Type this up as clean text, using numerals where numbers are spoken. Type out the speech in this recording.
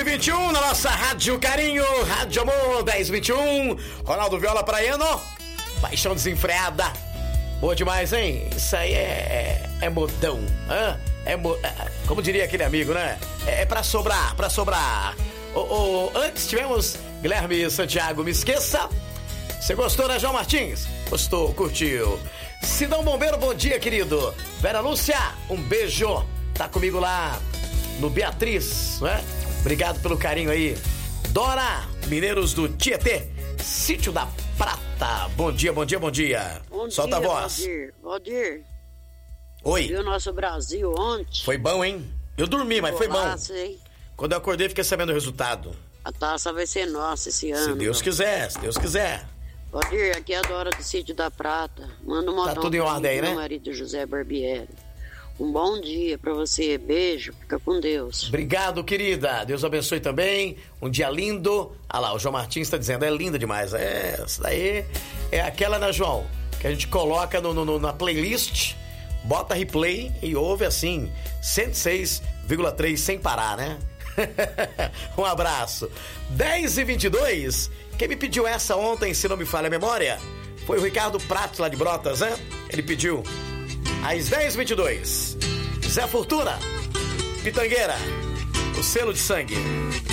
10h21 na nossa Rádio Carinho, Rádio Amor 10h21. Ronaldo Viola Praiano, paixão desenfreada. Boa demais, hein? Isso aí é modão. Como diria aquele amigo, né? É pra sobrar, pra sobrar. Antes tivemos Guilherme Santiago, Me Esqueça. Você gostou, né, João Martins? Gostou, curtiu. Sidão Bombeiro, bom dia, querido. Vera Lúcia, um beijo. Tá comigo lá no Beatriz, não é? Obrigado pelo carinho aí. Dora, Mineiros do Tietê, Sítio da Prata. Bom dia, bom dia, bom dia. Solta a voz. Valdir. Oi. Viu o nosso Brasil ontem? Foi bom, hein? Eu dormi, mas foi bom. Sei. Quando eu acordei, fiquei sabendo o resultado. A taça vai ser nossa esse ano. Se Deus quiser, se Deus quiser. Valdir, aqui é a Dora do Sítio da Prata. Manda um modão. Tá tudo em ordem aí, né? Meu marido José Barbieri. Um bom dia pra você. Beijo. Fica com Deus. Obrigado, querida. Deus abençoe também. Um dia lindo. Ah lá, o João Martins está dizendo, é linda demais. Essa daí é aquela, né, João? Que a gente coloca na playlist, bota replay e ouve assim, 106,3 sem parar, né? Um abraço. 10h22. Quem me pediu essa ontem, se não me falha a memória, foi o Ricardo Prato, lá de Brotas, né? Ele pediu às 10h22. Zé Fortuna, Pitangueira, o selo de sangue.